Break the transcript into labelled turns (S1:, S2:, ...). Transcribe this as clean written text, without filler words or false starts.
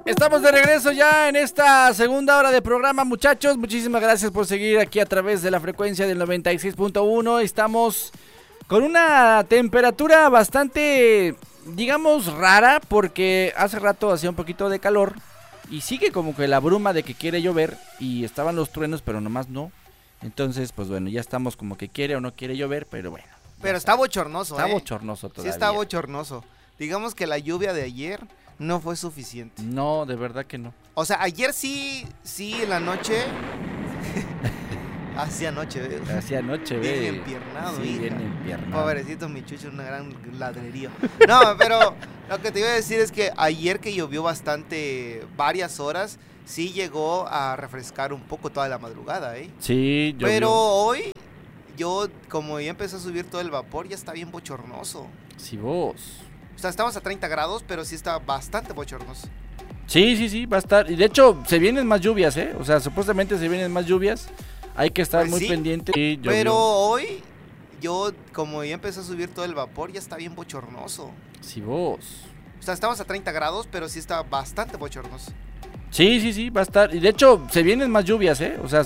S1: Estamos de regreso ya en esta segunda hora de programa, muchachos. Muchísimas gracias por seguir aquí a través de la frecuencia del 96.1. Estamos con una temperatura bastante, digamos, rara, porque hace rato hacía un poquito de calor y sigue como que la bruma de que quiere llover y estaban los truenos, pero nomás no. Entonces, pues bueno, ya estamos como que quiere o no quiere llover, pero bueno.
S2: Pero está bochornoso,
S1: Está bochornoso todavía.
S2: Sí está bochornoso. Digamos que la lluvia de ayer no fue suficiente.
S1: No, de verdad que no.
S2: O sea, ayer sí en la noche. Hacia noche, bien empiernado,
S1: sí,
S2: hija.
S1: bien empiernado.
S2: Pobrecito mi chucho, una gran ladrerío. No, pero lo que te iba a decir es que ayer que llovió bastante, varias horas, sí llegó a refrescar un poco toda la madrugada, ¿eh?
S1: Sí, llovió.
S2: Pero hoy, como ya empezó a subir todo el vapor, ya está bien bochornoso.
S1: Sí, vos.
S2: O sea, estamos a 30 grados, pero sí está bastante bochornoso.
S1: Sí, va a estar. Y de hecho, se vienen más lluvias, ¿eh? O sea, supuestamente se vienen más lluvias. Hay que estar muy pendiente. Sí,
S2: pero hoy, como ya empezó a subir todo el vapor, ya está bien bochornoso.
S1: Sí, vos.
S2: O sea, estamos a 30 grados, pero sí está bastante bochornoso.
S1: Sí, va a estar. Y de hecho, se vienen más lluvias, ¿eh? O sea,